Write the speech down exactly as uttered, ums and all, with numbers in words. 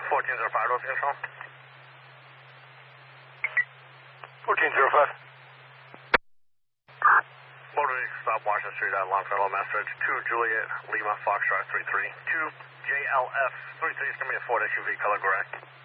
fourteen zero five, what's the control? fourteen zero five. Motor vehicle stop Washington Street at Longfellow, Master Edge two Juliet Lima Foxtrot three three. two J L F three three is going to be a Ford S U V, color gray.